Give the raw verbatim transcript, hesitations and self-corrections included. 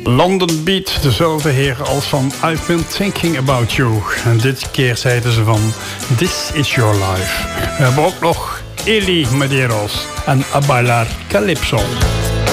London Beat, dezelfde heren als van I've Been Thinking About You. En dit keer zeiden ze van This Is Your Life. We hebben ook nog Eli Medeiros en A Bailar Calypso.